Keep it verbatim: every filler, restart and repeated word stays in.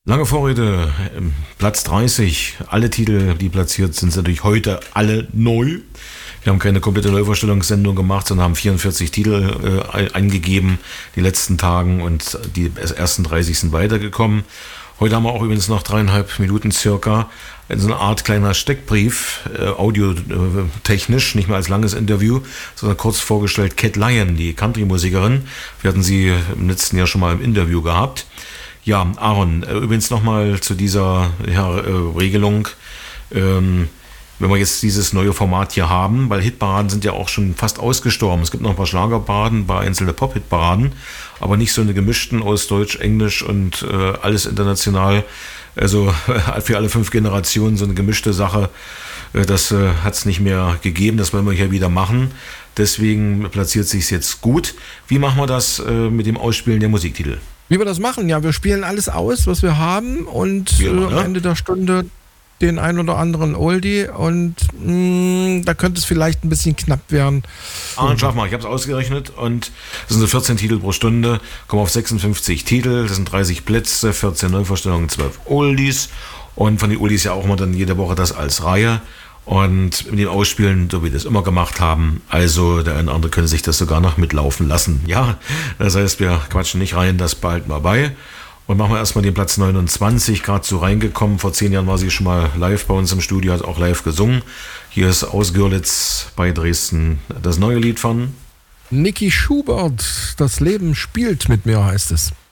Lange Vorrede, ähm, Platz dreißig. Alle Titel, die platziert sind, sind natürlich heute alle neu. Wir haben keine komplette Neuvorstellungssendung gemacht, sondern haben vierundvierzig Titel äh, eingegeben die letzten Tagen und die ersten dreißig sind weitergekommen. Heute haben wir auch übrigens noch dreieinhalb Minuten circa so eine Art kleiner Steckbrief, äh, audiotechnisch, nicht mehr als langes Interview, sondern kurz vorgestellt Cat Lion, die Country-Musikerin. Wir hatten sie im letzten Jahr schon mal im Interview gehabt. Ja, Aaron, äh, übrigens nochmal zu dieser ja, äh, Regelung, ähm, wenn wir jetzt dieses neue Format hier haben, weil Hitparaden sind ja auch schon fast ausgestorben. Es gibt noch ein paar Schlagerparaden, ein paar einzelne Pop-Hitparaden, aber nicht so eine gemischten aus Deutsch, Englisch und äh, alles international. Also für alle fünf Generationen so eine gemischte Sache, äh, das äh, hat es nicht mehr gegeben. Das wollen wir hier wieder machen. Deswegen platziert sich jetzt gut. Wie machen wir das äh, mit dem Ausspielen der Musiktitel? Wie wir das machen? Ja, wir spielen alles aus, was wir haben und Wie immer, äh, am ne? Ende der Stunde den ein oder anderen Oldie und mh, da könnte es vielleicht ein bisschen knapp werden. Ah, schaff mal, ich habe es ausgerechnet und das sind so vierzehn Titel pro Stunde, kommen auf sechsundfünfzig Titel, das sind dreißig Plätze, vierzehn Neuvorstellungen, zwölf Oldies und von den Oldies ja auch immer dann jede Woche das als Reihe und mit dem Ausspielen, so wie wir das immer gemacht haben, also der eine oder andere könnte sich das sogar noch mitlaufen lassen. Ja, das heißt, wir quatschen nicht rein, das behalten wir bei. Und machen wir erstmal den Platz neunundzwanzig, gerade so reingekommen. Vor zehn Jahren war sie schon mal live bei uns im Studio, hat auch live gesungen. Hier ist aus Görlitz bei Dresden das neue Lied von Niki Schubert, das Leben spielt mit mir, heißt es.